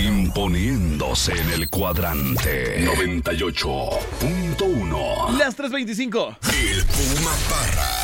Imponiéndose en el cuadrante 98.1. Las 3:25. El Puma Parra.